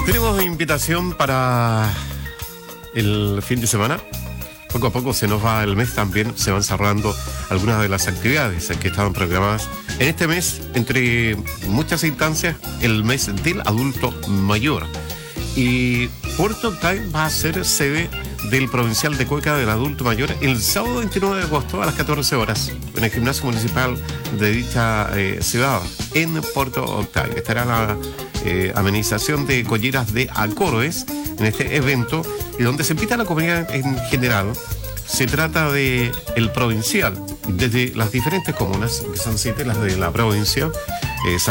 Tenemos invitación para el fin de semana. Poco a poco se nos va el mes también, se van cerrando algunas de las actividades que estaban programadas en este mes, entre muchas instancias, el mes del adulto mayor. Y Puerto Octay va a ser sede del Provincial de Cueca del Adulto Mayor el sábado 29 de agosto a las 14 horas en el gimnasio municipal de dicha ciudad, en Puerto Octay. Estará la amenización de colleras de acordes en este evento, y donde se invita a la comunidad en general. Se trata de el provincial, desde las diferentes comunas, que son 7 las de la provincia,